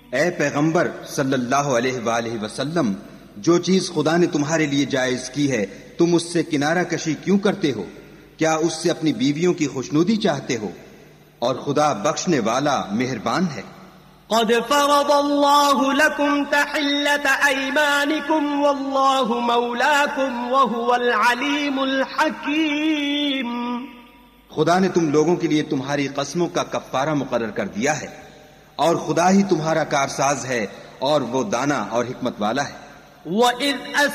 ए पैगंबर सल्लल्लाहु अलैहि वसल्लम, जो चीज खुदा ने तुम्हारे लिए जायज की है तुम उससे किनारा कशी क्यों करते हो? क्या उससे अपनी बीवियों की खुशनुदी चाहते हो? और खुदा बख्शने वाला मेहरबान है। क़द फ़रज़ल्लाहु लकुम तहिल्लत ऐमानिकुम वल्लाहु मौलाकुम वहुवल अलीमुल हकीम। खुदा ने तुम लोगों के लिए तुम्हारी कस्मों का कफ्फारा मुकर्रर कर दिया है और खुदा ही तुम्हारा कारसाज है और वो दाना और हिकमत वाला है।